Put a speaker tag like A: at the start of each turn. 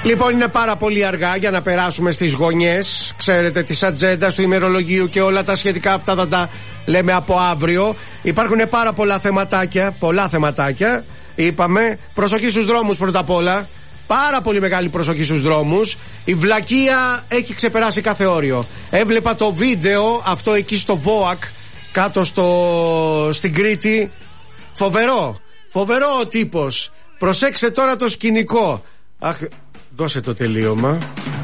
A: Λοιπόν, είναι πάρα πολύ αργά για να περάσουμε στις γωνιές. Ξέρετε, της ατζέντας, του ημερολογίου και όλα τα σχετικά αυτά θα τα λέμε από αύριο. Υπάρχουν πάρα πολλά θεματάκια. Είπαμε, προσοχή στους δρόμους πρώτα απ' όλα. Πάρα πολύ μεγάλη προσοχή στους δρόμους. Η βλακεία έχει ξεπεράσει κάθε όριο. Έβλεπα το βίντεο αυτό εκεί στο ΒΟΑΚ, κάτω στην Κρήτη. Φοβερό ο τύπος. Προσέξτε τώρα το σκηνικό. Αχ, δώσε το τελείωμα.